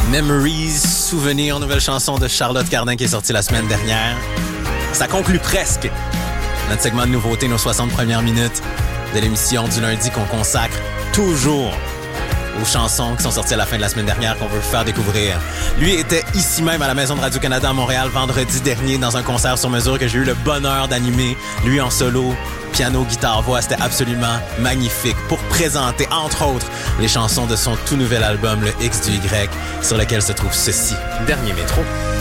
Memories, souvenirs, nouvelle chanson de Charlotte Cardin qui est sortie la semaine dernière. Ça conclut presque notre segment de nouveautés, nos 60 premières minutes de l'émission du lundi qu'on consacre toujours aux chansons qui sont sorties à la fin de la semaine dernière qu'on veut vous faire découvrir. Lui était ici même à la Maison de Radio-Canada à Montréal vendredi dernier dans un concert sur mesure que j'ai eu le bonheur d'animer. Lui en solo, piano, guitare, voix, c'était absolument magnifique pour présenter, entre autres, les chansons de son tout nouvel album, le X du Y, sur lequel se trouve ceci. Dernier métro.